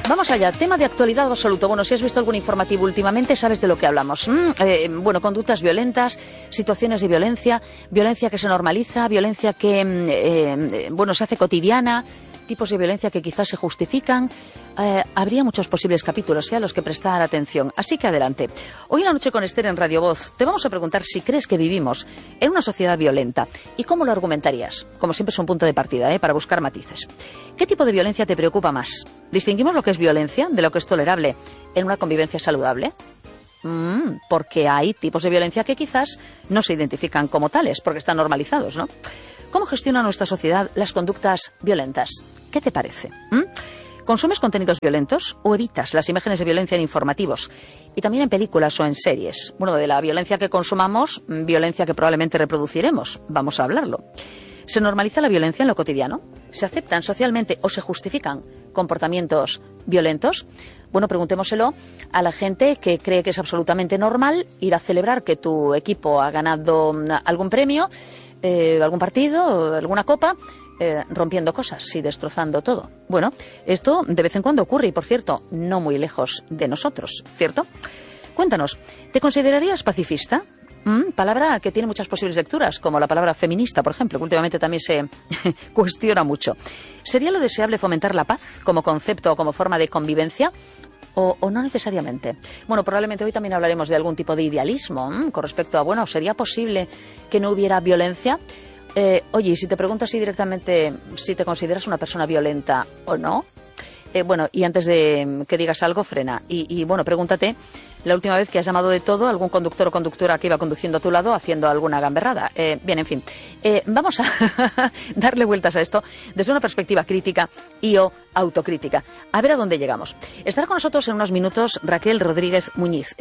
Vamos allá, tema de actualidad absoluto. Bueno, si has visto algún informativo últimamente, sabes de lo que hablamos. Bueno, conductas violentas, situaciones de violencia, violencia que se normaliza, violencia que, bueno, se hace cotidiana, tipos de violencia que quizás se justifican. Habría muchos posibles capítulos a los que prestar atención. Así que adelante. Hoy en la noche con Esther en Radio Voz te vamos a preguntar si crees que vivimos en una sociedad violenta y cómo lo argumentarías. Como siempre es un punto de partida, para buscar matices. ¿Qué tipo de violencia te preocupa más? ¿Distinguimos lo que es violencia de lo que es tolerable en una convivencia saludable? Porque hay tipos de violencia que quizás no se identifican como tales, porque están normalizados, ¿no? ¿Cómo gestiona nuestra sociedad las conductas violentas? ¿Qué te parece? ¿Consumes contenidos violentos o evitas las imágenes de violencia en informativos? Y también en películas o en series. Bueno, de la violencia que consumamos, violencia que probablemente reproduciremos. Vamos a hablarlo. ¿Se normaliza la violencia en lo cotidiano? ¿Se aceptan socialmente o se justifican comportamientos violentos? Bueno, preguntémoselo a la gente que cree que es absolutamente normal ir a celebrar que tu equipo ha ganado algún premio, algún partido, alguna copa, rompiendo cosas y destrozando todo. Bueno, esto de vez en cuando ocurre y, por cierto, no muy lejos de nosotros, ¿cierto? Cuéntanos, ¿te considerarías pacifista? Palabra que tiene muchas posibles lecturas, como la palabra feminista, por ejemplo, que últimamente también se cuestiona mucho. ¿Sería lo deseable fomentar la paz como concepto o como forma de convivencia? ¿O no necesariamente? Bueno, probablemente hoy también hablaremos de algún tipo de idealismo con respecto a, bueno, ¿sería posible que no hubiera violencia? Oye, y si te pregunto así directamente si te consideras una persona violenta o no, bueno, y antes de que digas algo, frena. Y bueno, pregúntate la última vez que has llamado de todo a algún conductor o conductora que iba conduciendo a tu lado haciendo alguna gamberrada. Bien, en fin. Vamos a darle vueltas a esto desde una perspectiva crítica y o autocrítica. A ver a dónde llegamos. Estará con nosotros en unos minutos Raquel Rodríguez Muñiz.